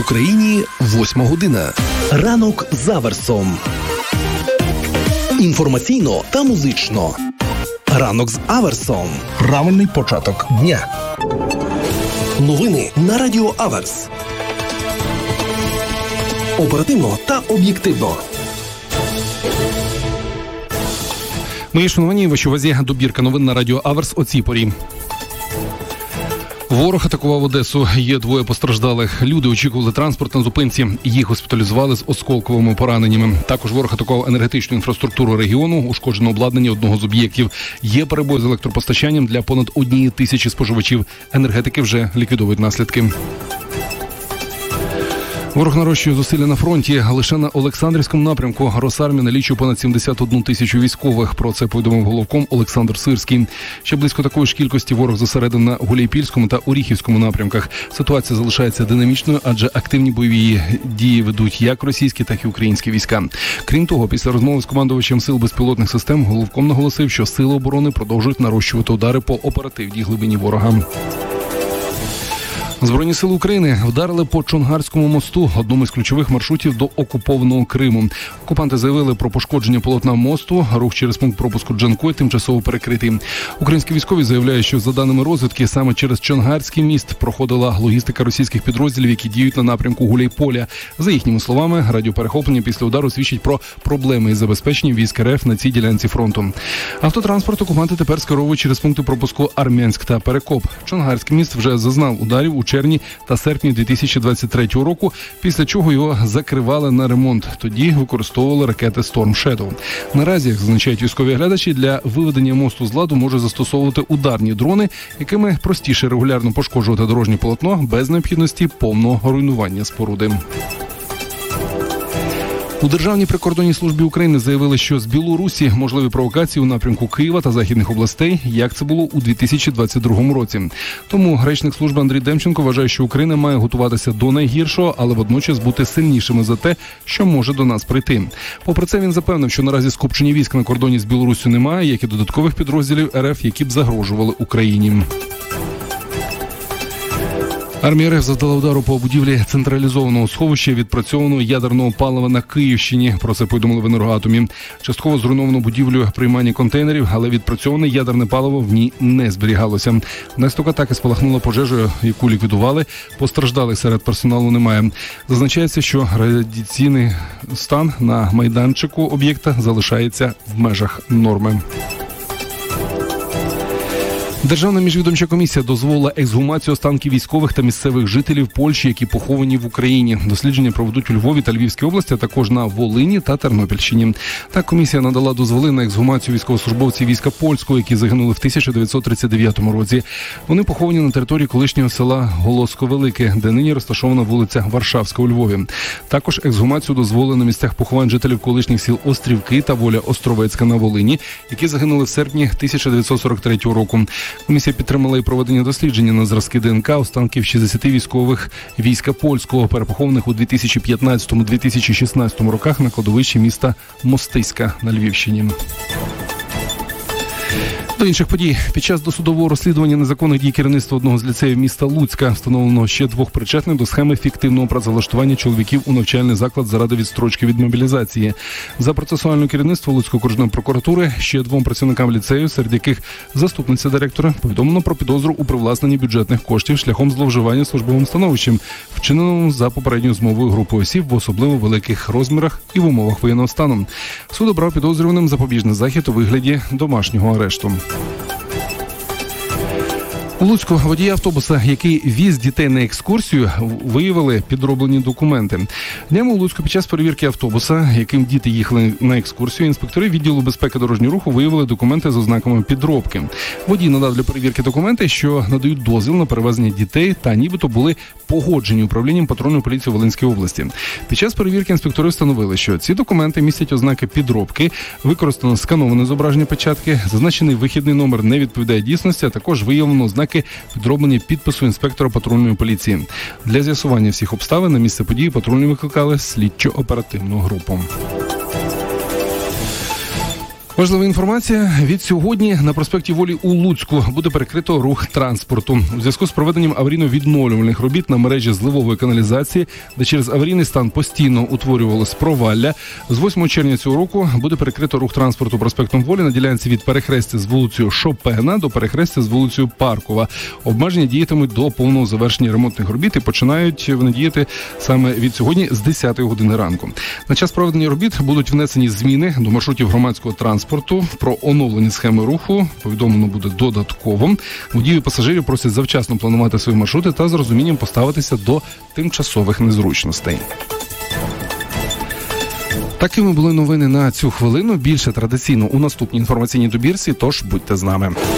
Україні 8 година. Ранок з Аверсом. Інформаційно та музично. Ранок з Аверсом. Правильний початок дня. Новини на Радіо Аверс. Оперативно та об'єктивно. Мої шановані, вашій увазі добірка новин на Радіо Аверс о цій порі. Ворог атакував Одесу. Є двоє постраждалих. Люди очікували транспорт на зупинці. Їх госпіталізували з осколковими пораненнями. Також ворог атакував енергетичну інфраструктуру регіону. Ушкоджено обладнання одного з об'єктів. Є перебої з електропостачанням для понад 1 тисячі споживачів. Енергетики вже ліквідовують наслідки. Ворог нарощує зусилля на фронті. Лише на Олександрівському напрямку Росармія налічує понад 71 тисячу військових. Про це повідомив головком Олександр Сирський. Ще близько такої ж кількості ворог зосередив на Гуляйпільському та Оріхівському напрямках. Ситуація залишається динамічною, адже активні бойові дії ведуть як російські, так і українські війська. Крім того, після розмови з командувачем сил безпілотних систем головком наголосив, що сили оборони продовжують нарощувати удари по оперативній глибині ворога. Збройні сили України вдарили по Чонгарському мосту, одному із ключових маршрутів до окупованого Криму. Окупанти заявили про пошкодження полотна мосту, рух через пункт пропуску Джанкой тимчасово перекритий. Українські військові заявляють, що за даними розвідки, саме через Чонгарський міст проходила логістика російських підрозділів, які діють на напрямку Гуляйполя. За їхніми словами, радіоперехоплення після удару свідчить про проблеми із забезпеченням військ РФ на цій ділянці фронту. Автотранспорт окупанти тепер скеровують через пункти пропуску Армянськ та Перекоп. Чонгарський міст вже зазнав ударів у червні та серпні 2023 року, після чого його закривали на ремонт. Тоді використовували ракети Storm Shadow. Наразі, як зазначають військові глядачі, для виведення мосту з ладу може застосовувати ударні дрони, якими простіше регулярно пошкоджувати дорожнє полотно без необхідності повного руйнування споруди. У Державній прикордонній службі України заявили, що з Білорусі можливі провокації у напрямку Києва та західних областей, як це було у 2022 році. Тому речник служби Андрій Демченко вважає, що Україна має готуватися до найгіршого, але водночас бути сильнішими за те, що може до нас прийти. Попри це, він запевнив, що наразі скупчення військ на кордоні з Білоруссю немає, як і додаткових підрозділів РФ, які б загрожували Україні. Армія РФ завдала удару по будівлі централізованого сховища відпрацьованого ядерного палива на Київщині. Про це повідомили в Енергоатомі. Частково зруйновано будівлю приймання контейнерів, але відпрацьоване ядерне паливо в ній не зберігалося. Внаслідок атаки спалахнула пожежа, яку ліквідували. Постраждалих серед персоналу немає. Зазначається, що радіаційний стан на майданчику об'єкта залишається в межах норми. Державна міжвідомча комісія дозволила ексгумацію останків військових та місцевих жителів Польщі, які поховані в Україні. Дослідження проведуть у Львові та Львівській області, а також на Волині та Тернопільщині. Так, комісія надала дозволи на ексгумацію військовослужбовців війська польського, які загинули в 1939 році. Вони поховані на території колишнього села Голоско-Велике, де нині розташована вулиця Варшавська у Львові. Також ексгумацію дозволили на місцях поховань жителів колишніх сіл Острівки та Воля Островецька на Волині, які загинули в серпні 1943 року. Комісія підтримала і проведення дослідження на зразки ДНК останків 60 військових війська польського, перепохованих у 2015-2016 роках на кладовищі міста Мостиська на Львівщині. До інших подій. Під час досудового розслідування незаконних дій керівництва одного з ліцеїв міста Луцька встановлено ще 2 причетних до схеми фіктивного працевлаштування чоловіків у навчальний заклад заради відстрочки від мобілізації. За процесуальне керівництво Луцької окружної прокуратури ще 2 працівникам ліцею, серед яких заступниця директора, повідомлено про підозру у привласненні бюджетних коштів шляхом зловживання службовим становищем, вчиненому за попередньою змовою групи осіб в особливо великих розмірах і в умовах воєнного стану. Суд обрав підозрюваним запобіжний захід у вигляді домашнього арешту. У Луцьку водія автобуса, який віз дітей на екскурсію, виявили підроблені документи. Днями у Луцьку під час перевірки автобуса, яким діти їхали на екскурсію, інспектори відділу безпеки дорожнього руху виявили документи з ознаками підробки. Водій надав для перевірки документи, що надають дозвіл на перевезення дітей та нібито були погоджені управлінням патрульної поліції Волинської області. Під час перевірки інспектори встановили, що ці документи містять ознаки підробки, використано скановане зображення печатки, зазначений вихідний номер не відповідає дійсності, а також виявлено ознаки підроблення підпису інспектора патрульної поліції. Для з'ясування всіх обставин на місце події патрульні викликали слідчо-оперативну групу. Важлива інформація. Від сьогодні на проспекті Волі у Луцьку буде перекрито рух транспорту. У зв'язку з проведенням аварійно-відновлювальних робіт на мережі зливової каналізації, де через аварійний стан постійно утворювалось провалля, з 8 червня цього року буде перекрито рух транспорту проспектом Волі на ділянці від перехрестя з вулицею Шопена до перехрестя з вулицею Паркова. Обмеження діятимуть до повного завершення ремонтних робіт і починають вони діяти саме від сьогодні з 10 години ранку. На час проведення робіт будуть внесені зміни до маршрутів громадського транспорту. Про оновлені схеми руху повідомлено буде додатково. Водії і пасажири просять завчасно планувати свої маршрути та з розумінням поставитися до тимчасових незручностей. Такими були новини на цю хвилину. Більше традиційно у наступній інформаційній добірці, тож будьте з нами.